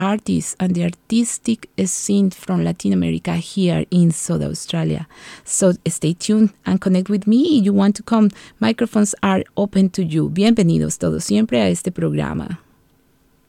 artists and the artistic scene from Latin America here in South Australia. So stay tuned and connect with me if you want to come. Microphones are open to you. Bienvenidos todos siempre a este programa.